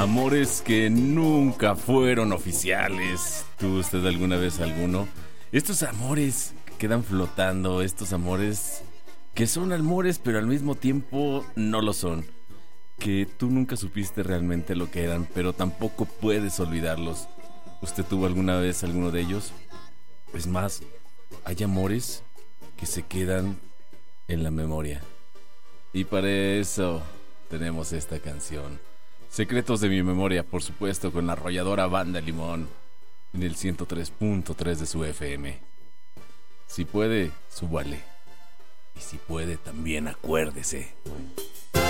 Amores que nunca fueron oficiales. ¿Tuvo usted alguna vez alguno? Estos amores que quedan flotando, estos amores que son amores pero al mismo tiempo no lo son. Que tú nunca supiste realmente lo que eran, pero tampoco puedes olvidarlos. ¿Usted tuvo alguna vez alguno de ellos? Es más, hay amores que se quedan en la memoria. Y para eso tenemos esta canción. Secretos de mi memoria, por supuesto, con la arrolladora Banda Limón en el 103.3 de su FM. Si puede, súbale. Y si puede, también acuérdese.